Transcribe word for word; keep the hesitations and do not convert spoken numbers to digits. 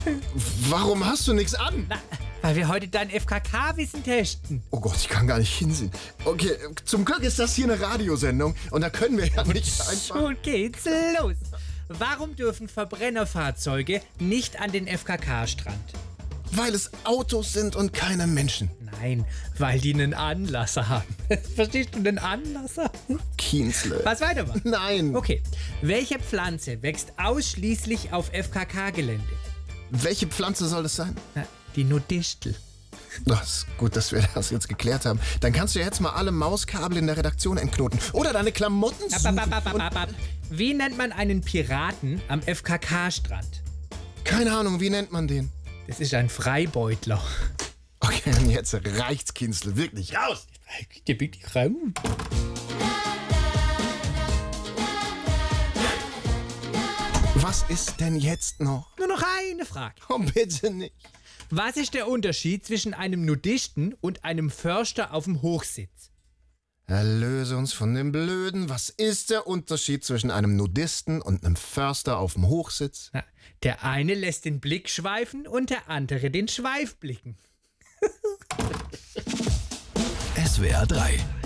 Warum hast du nichts an? Na, weil wir heute dein F K K-Wissen testen. Oh Gott, ich kann gar nicht hinsehen. Okay, zum Glück ist das hier eine Radiosendung und da können wir ja nicht einfach... Schon geht's los. Warum dürfen Verbrennerfahrzeuge nicht an den F K K-Strand? Weil es Autos sind und keine Menschen. Nein, weil die einen Anlasser haben. Verstehst du einen Anlasser? Kienzle. Was weiter war? Nein. Okay. Welche Pflanze wächst ausschließlich auf F K K-Gelände? Welche Pflanze soll das sein? Na, die Nudistel. Das ist gut, dass wir das jetzt geklärt haben. Dann kannst du jetzt mal alle Mauskabel in der Redaktion entknoten. Oder deine Klamotten suchen. Ab, ab, ab, ab, ab. Wie nennt man einen Piraten am F K K-Strand? Keine Ahnung, wie nennt man den? Das ist ein Freibeutler. Okay, und jetzt reicht's, Kienzle. Wirklich, raus! Der biegt die raus. Was ist denn jetzt noch? Nur noch eine Frage. Oh, bitte nicht. Was ist der Unterschied zwischen einem Nudisten und einem Förster auf dem Hochsitz? Erlöse uns von dem Blöden. Was ist der Unterschied zwischen einem Nudisten und einem Förster auf dem Hochsitz? Na, der eine lässt den Blick schweifen und der andere den Schweif blicken. S W R drei